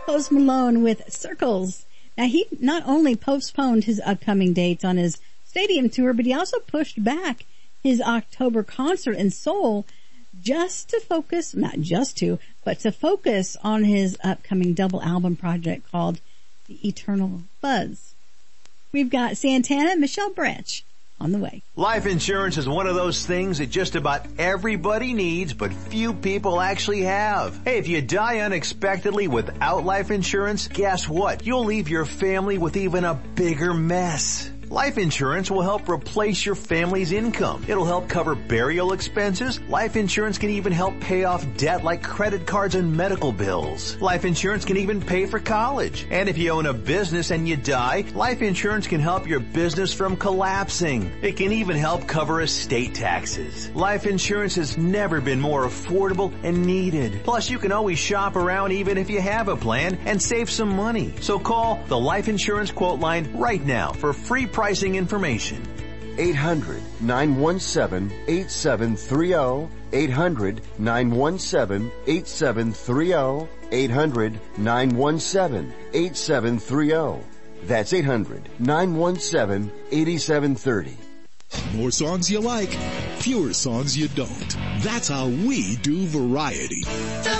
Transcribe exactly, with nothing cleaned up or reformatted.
Post Malone with Circles. Now, he not only postponed his upcoming dates on his stadium tour, but he also pushed back his October concert in Seoul just to focus, not just to, but to focus on his upcoming double album project called The Eternal Buzz. We've got Santana and Michelle Branch on the way. Life insurance is one of those things that just about everybody needs, but few people actually have. Hey, if you die unexpectedly without life insurance, guess what? You'll leave your family with even a bigger mess. Life insurance will help replace your family's income. It'll help cover burial expenses. Life insurance can even help pay off debt like credit cards and medical bills. Life insurance can even pay for college. And if you own a business and you die, life insurance can help your business from collapsing. It can even help cover estate taxes. Life insurance has never been more affordable and needed. Plus, you can always shop around even if you have a plan and save some money. So call the Life Insurance Quote Line right now for free pricing information. eight hundred, nine one seven, eight seven three zero. eight hundred, nine one seven, eight seven three zero. eight hundred, nine one seven, eight seven three zero. That's eight hundred, nine one seven, eight seven three zero. More songs you like, fewer songs you don't. That's how we do variety.